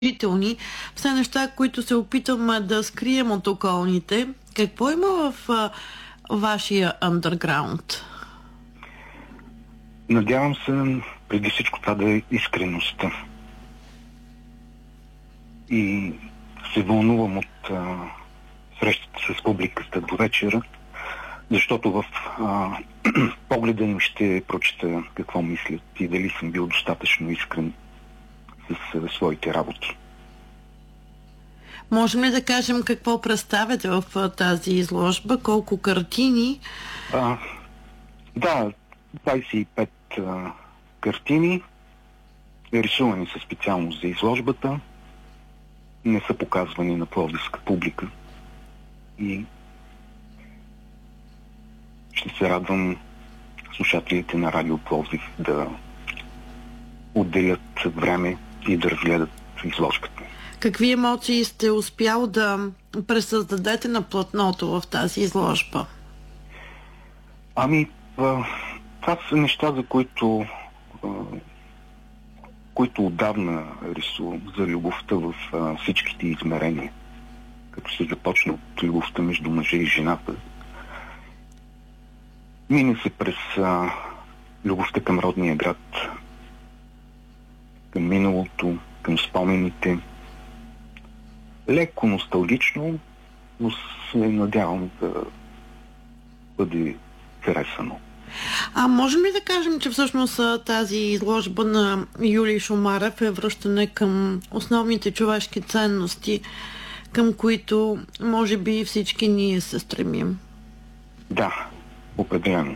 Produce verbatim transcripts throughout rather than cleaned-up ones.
положителни, все неща, които се опитваме да скрием от околните. Какво има в а, вашия андерграунд? Надявам се преди всичко това да е искреността. И се вълнувам от а, срещата с публиката до вечера, защото в а, погледа им ще прочета какво мислят и дали съм бил достатъчно искрен с а, своите работи. Можем ли да кажем какво представяте в а, тази изложба? Колко картини? А, да, двайсет и пет а, картини, рисувани са специално за изложбата, не са показвани на пловдивска публика и ще се радвам слушателите на Радио Пловдив да отделят време и да разгледат изложбата. Какви емоции сте успял да пресъздадете на платното в тази изложба? Ами, а, това са неща, за които а, които отдавна рисувам, за любовта в а, всичките измерения. Като се започна от любовта между мъжа и жената. Мине се през а, любовта към родния град, към миналото, към спомените. Леко носталгично, но се надявам да бъде харесано. А можем ли да кажем, че всъщност тази изложба на Юлий Шумарев е връщане към основните човешки ценности, към които може би всички ние се стремим? Да, определено.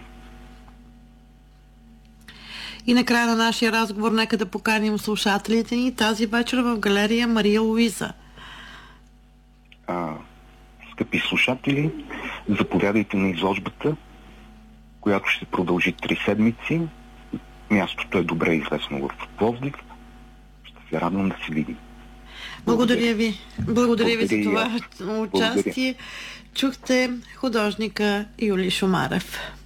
И накрая на нашия разговор нека да поканим слушателите ни тази вечер в галерия Мария Луиза. А, скъпи слушатели, заповядайте на изложбата, която ще продължи три седмици. Мястото е добре известно в Пловдив. Ще се радвам да се видим. Благодаря ви. Благодаря, Благодаря ви за това участие. Благодаря. Чухте художника Юлий Шумарев.